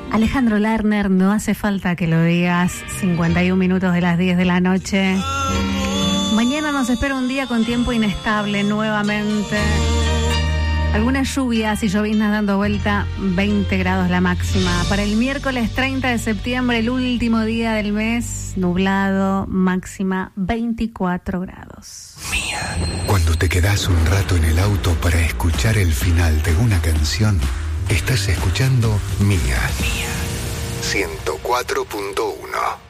Alejandro Lerner, no hace falta que lo digas. 51 minutos de las 10 de la noche. Mañana nos espera un día con tiempo inestable nuevamente. Algunas lluvias y lloviznas dando vuelta, 20 grados la máxima. Para el miércoles 30 de septiembre, el último día del mes, nublado, máxima 24 grados. Mía. Cuando te quedás un rato en el auto para escuchar el final de una canción, estás escuchando Mía. 104.1.